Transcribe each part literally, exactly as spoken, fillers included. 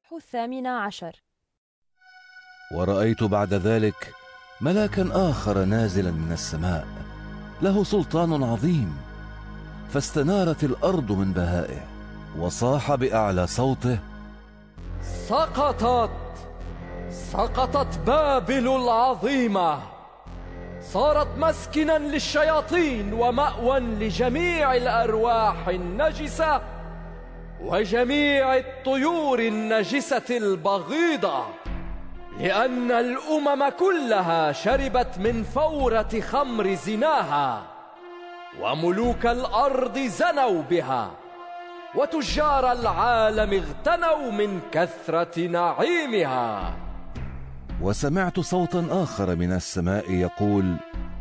الصفح الثامن عشر. ورأيت بعد ذلك ملاكا آخر نازلا من السماء له سلطان عظيم، فاستنارت الأرض من بهائه، وصاح بأعلى صوته: سقطت سقطت بابل العظيمة، صارت مسكنا للشياطين ومأوى لجميع الأرواح النجسة وجميع الطيور النجسة البغيضة، لأن الأمم كلها شربت من فورة خمر زناها، وملوك الأرض زنوا بها، وتجار العالم اغتنوا من كثرة نعيمها. وسمعت صوتا آخر من السماء يقول: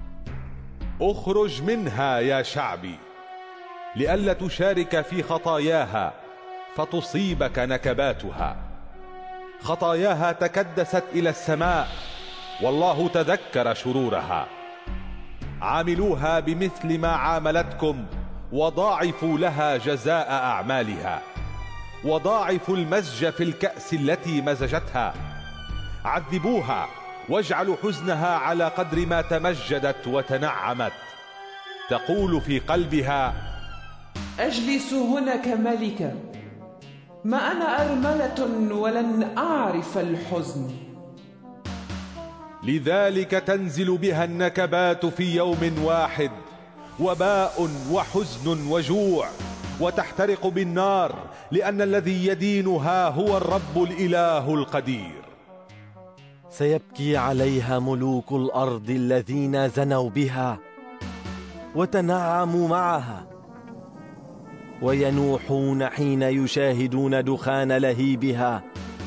اخرج منها يا شعبي، لئلا تشارك في خطاياها فتصيبك نكباتها. خطاياها تكدست إلى السماء، والله تذكر شرورها. عاملوها بمثل ما عاملتكم، وضاعفوا لها جزاء أعمالها، وضاعفوا المزج في الكأس التي مزجتها. عذبوها واجعلوا حزنها على قدر ما تمجدت وتنعمت. تقول في قلبها: أجلس هنا كملكة، ما أنا أرملة ولن أعرف الحزن. لذلك تنزل بها النكبات في يوم واحد، وباء وحزن وجوع، وتحترق بالنار، لأن الذي يدينها هو الرب الإله القدير. سيبكي عليها ملوك الأرض الذين زنوا بها وتنعموا معها، وينوحون حين يشاهدون دخان لهيبها،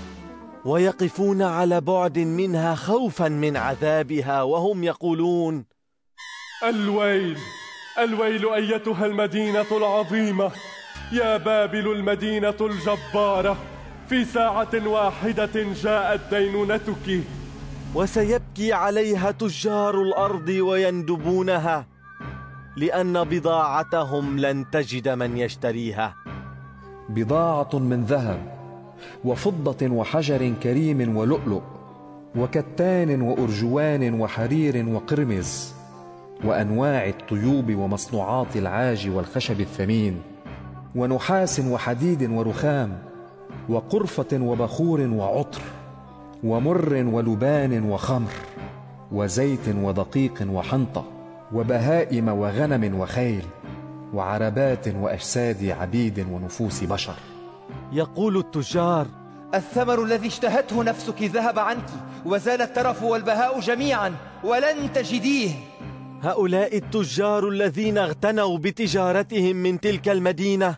ويقفون على بعد منها خوفا من عذابها، وهم يقولون: الويل الويل أيتها المدينة العظيمة، يا بابل المدينة الجبارة، في ساعة واحدة جاءت دينونتك. وسيبكي عليها تجار الأرض ويندبونها، لأن بضاعتهم لن تجد من يشتريها. بضاعة من ذهب وفضة وحجر كريم ولؤلؤ وكتان وأرجوان وحرير وقرمز، وأنواع الطيوب ومصنوعات العاج والخشب الثمين، ونحاس وحديد ورخام، وقرفة وبخور وعطر، ومر ولبان وخمر، وزيت ودقيق وحنطة، وبهائم وغنم وخيل، وعربات وأجساد عبيد ونفوس بشر. يقول التجار: الثمر الذي اشتهته نفسك ذهب عنك، وزال الترف والبهاء جميعا، ولن تجديه. هؤلاء التجار الذين اغتنوا بتجارتهم من تلك المدينة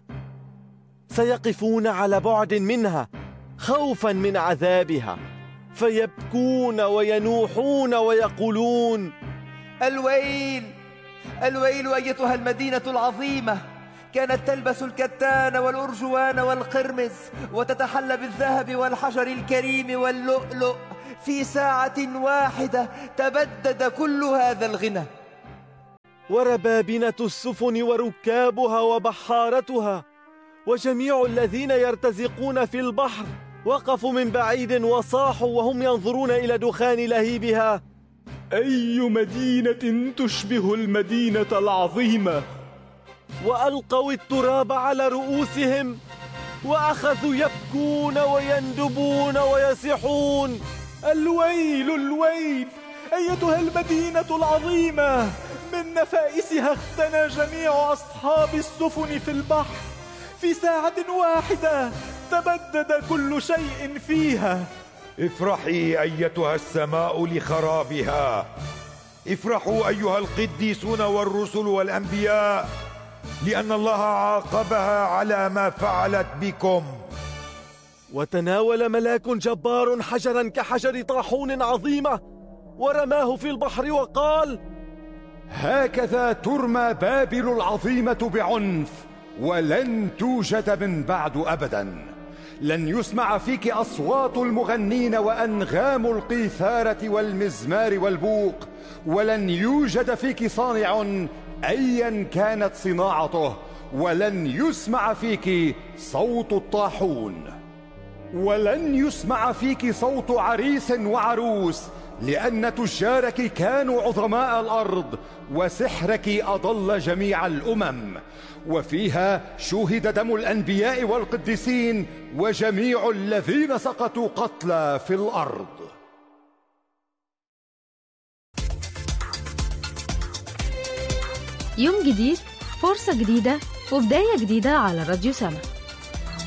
سيقفون على بعد منها خوفا من عذابها، فيبكون وينوحون ويقولون: الويل الويل أيتها المدينة العظيمة، كانت تلبس الكتان والأرجوان والقرمز، وتتحلى بالذهب والحجر الكريم واللؤلؤ، في ساعة واحدة تبدد كل هذا الغنى. وربابنة السفن وركابها وبحارتها وجميع الذين يرتزقون في البحر وقفوا من بعيد وصاحوا وهم ينظرون إلى دخان لهيبها: أي مدينة تشبه المدينة العظيمة؟ وألقوا التراب على رؤوسهم، وأخذوا يبكون ويندبون ويصيحون: الويل الويل أيتها المدينة العظيمة، من نفائسها اغتنى جميع أصحاب السفن في البحر، في ساعة واحدة تبدد كل شيء فيها. افرحي أيتها السماء لخرابها، افرحوا أيها القديسون والرسل والأنبياء، لأن الله عاقبها على ما فعلت بكم. وتناول ملاك جبار حجرا كحجر طاحون عظيمة ورماه في البحر وقال: هكذا ترمى بابل العظيمة بعنف، ولن توجد من بعد أبدا. لن يسمع فيك أصوات المغنين وأنغام القيثارة والمزمار والبوق، ولن يوجد فيك صانع أيا كانت صناعته، ولن يسمع فيك صوت الطاحون. ولن يسمع فيك صوت عريس وعروس، لأن تجارك كانوا عظماء الأرض، وسحرك أضل جميع الأمم. وفيها شوهد دم الأنبياء والقديسين وجميع الذين سقطوا قتلى في الأرض. يوم جديد، فرصة جديدة، وبداية جديدة على راديو سما.